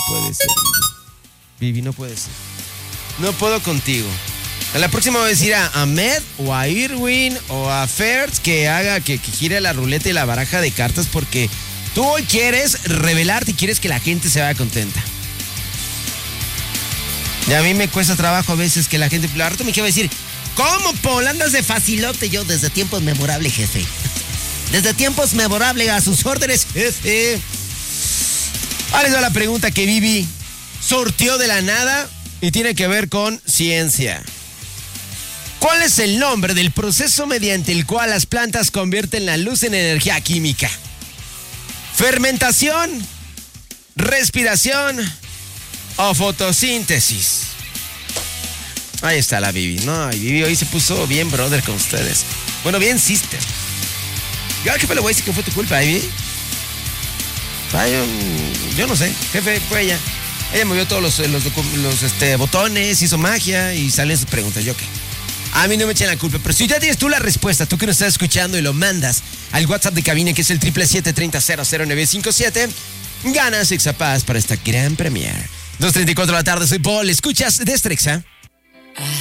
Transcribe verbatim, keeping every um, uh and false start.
puede ser, Vivi. Vivi, no puede ser. No puedo contigo. A la próxima voy a decir a Ahmed o a Irwin o a Fertz que haga, que, que gire la ruleta y la baraja de cartas porque tú hoy quieres revelarte y quieres que la gente se vaya contenta. Y a mí me cuesta trabajo a veces que la gente... Al rato me quiere decir, ¿cómo, Paul? Andas de facilote. Yo, desde tiempos memorables, jefe. Desde tiempos memorables, a sus órdenes, jefe. Ahora les doy la pregunta que Vivi sorteó de la nada y tiene que ver con ciencia. ¿Cuál es el nombre del proceso mediante el cual las plantas convierten la luz en energía química? ¿Fermentación, respiración o fotosíntesis? Ahí está la Vivi. No, y Vivi hoy se puso bien brother con ustedes. Bueno, bien sister. Yo al jefe le voy a decir que fue tu culpa, Vivi. Ay, yo, yo no sé, jefe, fue ella. Ella movió todos los, los, los este, botones, hizo magia y salen sus preguntas. ¿Yo qué? A mí no me echen la culpa, pero si ya tienes tú la respuesta, tú que nos estás escuchando y lo mandas al WhatsApp de cabina, que es el siete siete siete, tres cero cero cero nueve cinco siete, ganas Exapaz para esta gran premiere. dos treinta y cuatro de la tarde, soy Paul, escuchas de Estrexa.